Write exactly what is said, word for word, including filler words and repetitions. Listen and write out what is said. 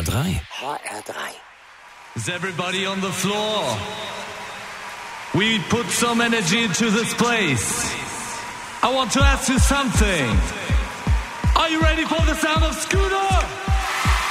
R drei. H R drei. Is everybody on the floor? We put some energy into this place. I want to ask you something. Are you ready for the sound of Scooter?